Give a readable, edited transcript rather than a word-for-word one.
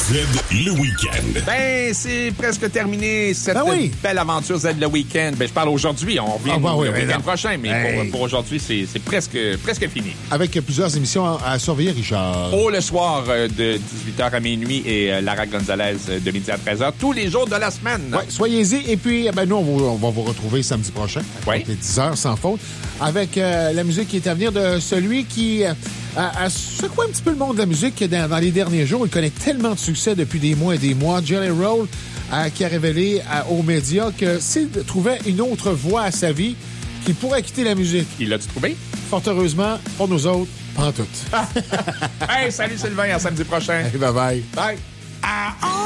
Z le week-end. Ben, c'est presque terminé cette belle aventure Z le week-end. Ben, je parle aujourd'hui. On revient le week-end prochain, mais pour aujourd'hui, c'est presque fini. Avec plusieurs émissions à surveiller, Richard. Oh, le soir de 18h à minuit et Lara Gonzalez de midi à 13h, tous les jours de la semaine. Oui, soyez-y. Et puis, nous, on va vous retrouver samedi prochain. Oui. À 10h, sans faute. Avec la musique qui est à venir de celui qui a secoué un petit peu le monde de la musique dans les derniers jours. Il connaît tellement de succès depuis des mois et des mois. Jelly Roll, qui a révélé aux médias que s'il trouvait une autre voie à sa vie, qu'il pourrait quitter la musique. Il l'a-tu trouvé? Fort heureusement, pour nous autres, pas en tout. Hey, salut Sylvain, à samedi prochain. Hey, bye-bye. Bye.